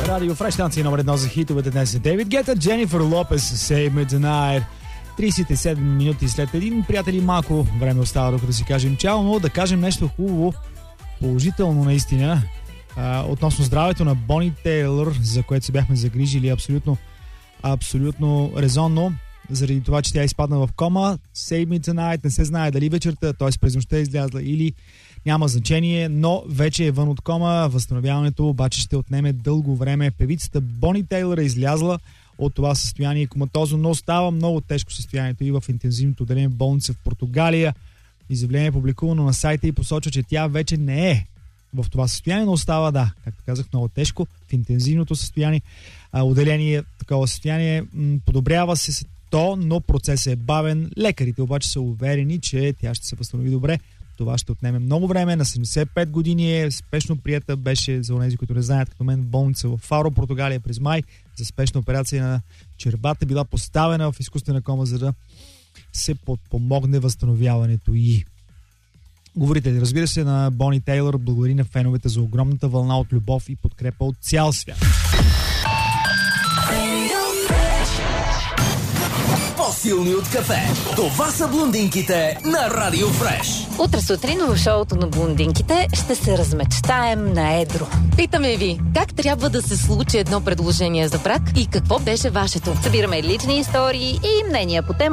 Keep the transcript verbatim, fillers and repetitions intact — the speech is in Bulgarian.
Радио Фреш, станция номер едно за хитовете днес е Дейвид Гета, Дженифър Лопес, Save Me Tonight. тридесет и седем минути след един, приятели, малко време остава докато си кажем чао, но да кажем нещо хубаво, положително наистина, а, относно здравето на Бони Тейлър, за което се бяхме загрижили абсолютно, абсолютно резонно, заради това, че тя изпадна в кома. Save Me Tonight, не се знае дали вечерта, т.е. през нощта е излязла или няма значение, но вече е вън от кома. Възстановяването обаче ще отнеме дълго време. Певицата Бони Тейлър е излязла от това състояние коматозно, но става много тежко състоянието и в интензивното отделение в болница в Португалия. Изявление публикувано на сайта и посочва, че тя вече не е в това състояние, но остава, да, както казах, много тежко в интензивното състояние. А, отделение, такова състояние, м- подобрява се то, но процесът е бавен. Лекарите обаче са уверени, че тя ще се възстанови добре. Това ще отнеме много време. На седемдесет и пет години е спешно приета. Беше, за онези, които не знаят, като мен, в болница в Фаро, Португалия през май за спешна операция на чербата. Била поставена в изкуствена кома, за да се подпомогне възстановяването й. Говорите, разбира се, на Бони Тейлър благодари на феновете за огромната вълна от любов и подкрепа от цял свят. По-силни от кафе. Това са блондинките на Радио Фреш. Утре сутрин в шоуто на блондинките ще се размечтаем на едро. Питаме ви, как трябва да се случи едно предложение за брак и какво беше вашето? Събираме лични истории и мнения по тема.